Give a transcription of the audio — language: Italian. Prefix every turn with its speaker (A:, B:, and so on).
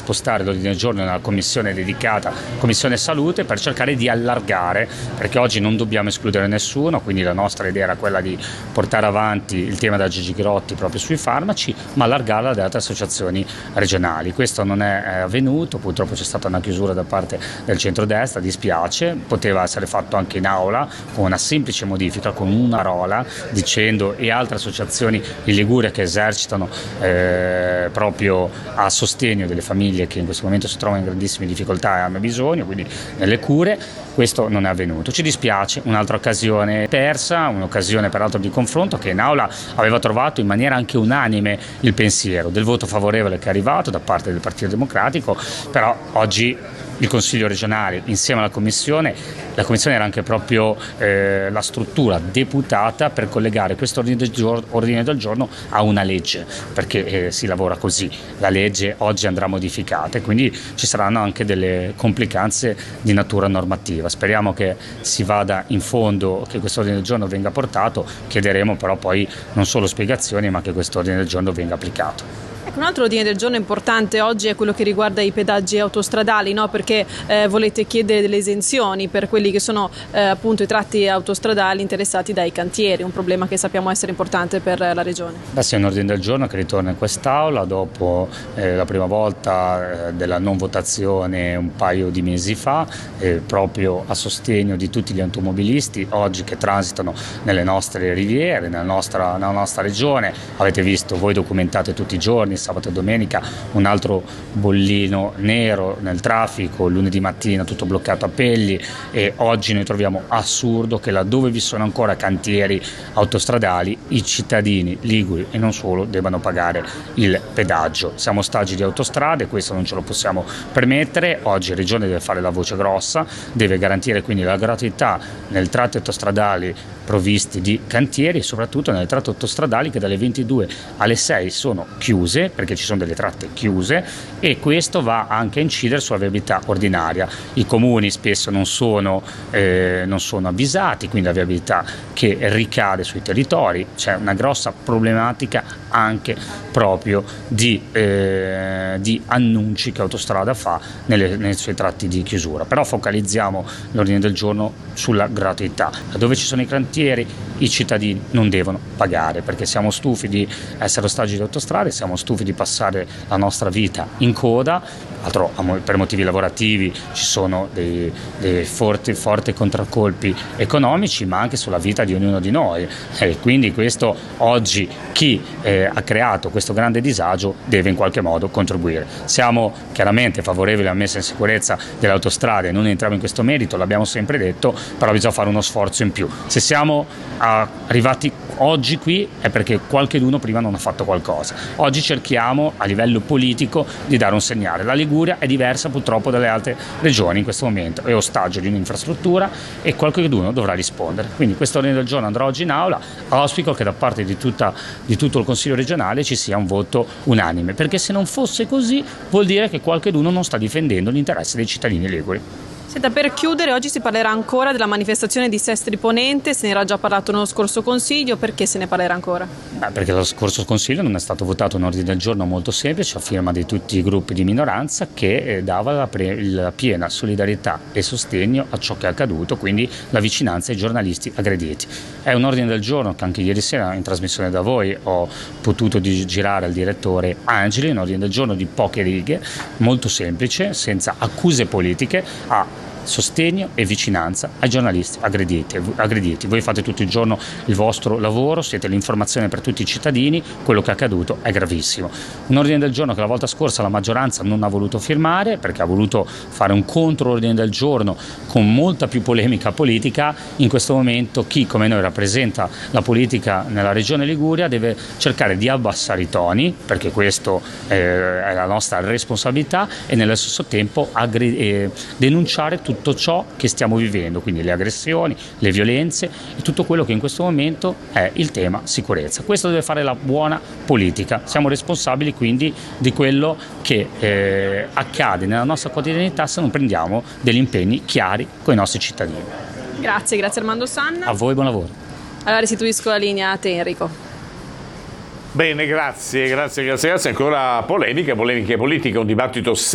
A: spostare l'ordine del giorno nella commissione dedicata, Commissione Salute, per cercare di allargare, perché oggi non dobbiamo escludere nessuno, quindi la nostra idea era quella di portare avanti il tema della Gigi Grotti proprio sui farmaci, ma allargarla ad altre associazioni regionali. Questo non è avvenuto, purtroppo c'è stata una chiusura da parte del centrodestra, dispiace, poteva essere fatto anche in aula con una semplice modifica, con una parola, dicendo e altre associazioni in Liguria che esercitano proprio a sostegno delle famiglie che in questo momento si trovano in grandissime difficoltà e hanno bisogno, quindi nelle cure. Questo non è avvenuto, ci dispiace, un'altra occasione persa, un'occasione peraltro di confronto che in aula aveva trovato in maniera anche unanime il pensiero del voto favorevole che è arrivato da parte del Partito Democratico, però oggi il Consiglio regionale insieme alla Commissione, la Commissione era anche proprio la struttura deputata per collegare questo ordine del giorno a una legge, perché si lavora così, la legge oggi andrà modificata e quindi ci saranno anche delle complicanze di natura normativa. Speriamo che si vada in fondo, che questo ordine del giorno venga portato, chiederemo però poi non solo spiegazioni ma che questo ordine del giorno venga applicato.
B: Un altro ordine del giorno importante oggi è quello che riguarda i pedaggi autostradali, no? Perché volete chiedere delle esenzioni per quelli che sono appunto i tratti autostradali interessati dai cantieri, un problema che sappiamo essere importante per la Regione.
A: Sì, è un ordine del giorno che ritorna in quest'Aula dopo la prima volta della non votazione un paio di mesi fa, proprio a sostegno di tutti gli automobilisti oggi che transitano nelle nostre riviere, nella nostra regione. Avete visto, voi documentate tutti i giorni, sabato e domenica, un altro bollino nero nel traffico, lunedì mattina tutto bloccato a Pegli, e oggi noi troviamo assurdo che laddove vi sono ancora cantieri autostradali i cittadini liguri e non solo debbano pagare il pedaggio. Siamo ostaggi di autostrade, questo non ce lo possiamo permettere. Oggi la Regione deve fare la voce grossa, deve garantire quindi la gratuità nel tratti autostradali provvisti di cantieri e soprattutto nelle tratte autostradali che dalle 22 alle 6 sono chiuse, perché ci sono delle tratte chiuse, e questo va anche a incidere sulla viabilità ordinaria. I comuni spesso non sono avvisati, quindi la viabilità che ricade sui territori. C'è una grossa problematica anche proprio di annunci che Autostrada fa nei suoi tratti di chiusura. Però focalizziamo l'ordine del giorno sulla gratuità. Dove ci sono i cantieri i cittadini non devono pagare, perché siamo stufi di essere ostaggi di autostrade, siamo stufi di passare la nostra vita in coda. Altro, per motivi lavorativi ci sono dei forti contraccolpi economici, ma anche sulla vita di ognuno di noi, e quindi questo oggi chi ha creato questo grande disagio deve in qualche modo contribuire. Siamo chiaramente favorevoli alla messa in sicurezza delle autostrade, non entriamo in questo merito, l'abbiamo sempre detto, però bisogna fare uno sforzo in più. Se siamo arrivati oggi qui è perché qualcheduno prima non ha fatto qualcosa. Oggi cerchiamo a livello politico di dare un segnale. La Liguria è diversa purtroppo dalle altre regioni in questo momento, è ostaggio di un'infrastruttura e qualcheduno dovrà rispondere. Quindi questo ordine del giorno andrà oggi in aula, auspico che da parte di tutto il Consiglio regionale ci sia un voto unanime, perché se non fosse così vuol dire che qualcheduno non sta difendendo l'interesse dei cittadini liguri.
B: Senta, per chiudere, oggi si parlerà ancora della manifestazione di Sestri Ponente, se ne era già parlato nello scorso Consiglio, perché se ne parlerà ancora?
A: Perché lo scorso Consiglio non è stato votato un ordine del giorno molto semplice a firma di tutti i gruppi di minoranza che dava la piena solidarietà e sostegno a ciò che è accaduto, quindi la vicinanza ai giornalisti aggrediti. È un ordine del giorno che anche ieri sera in trasmissione da voi ho potuto girare al direttore Angeli, un ordine del giorno di poche righe, molto semplice, senza accuse politiche, a sostegno e vicinanza ai giornalisti aggrediti. Voi fate tutto il giorno il vostro lavoro, siete l'informazione per tutti i cittadini, quello che è accaduto è gravissimo. Un ordine del giorno che la volta scorsa la maggioranza non ha voluto firmare perché ha voluto fare un controordine del giorno con molta più polemica politica. In questo momento chi come noi rappresenta la politica nella regione Liguria deve cercare di abbassare i toni, perché questo è la nostra responsabilità, e nello stesso tempo denunciare tutto ciò che stiamo vivendo, quindi le aggressioni, le violenze e tutto quello che in questo momento è il tema sicurezza. Questo deve fare la buona politica, siamo responsabili quindi di quello che accade nella nostra quotidianità se non prendiamo degli impegni chiari con i nostri cittadini.
B: Grazie Armando Sanna.
A: A voi buon lavoro.
B: Allora restituisco la linea a te, Enrico.
C: Bene, grazie. Ancora polemiche politiche, un dibattito